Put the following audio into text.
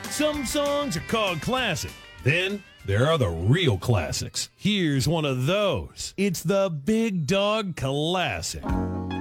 Some songs are called classic. Then there are the real classics. Here's one of those. It's the Big Dog Classic.